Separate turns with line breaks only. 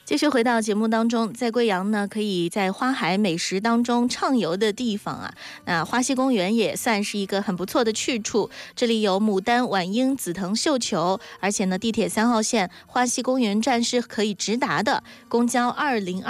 继续回到节目当中，在贵阳呢，可以在花海美食当中畅游的地方啊，那花溪公园也算是一个很不错的去处。这里有牡丹、晚樱、紫藤、绣球，而且呢，地铁3号线花溪公园站是可以直达的，公交202